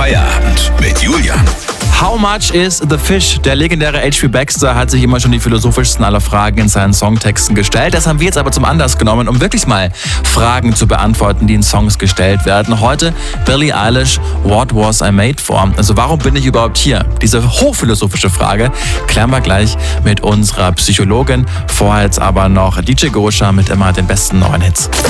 Feierabend mit Julian. How much is the fish? Der legendäre H.P. Baxter hat sich immer schon die philosophischsten aller Fragen in seinen Songtexten gestellt. Das haben wir jetzt aber zum Anlass genommen, um wirklich mal Fragen zu beantworten, die in Songs gestellt werden. Heute Billie Eilish, What was I made for? Also warum bin ich überhaupt hier? Diese hochphilosophische Frage klären wir gleich mit unserer Psychologin. Vorher jetzt aber noch DJ Gosha mit immer den besten neuen Hits.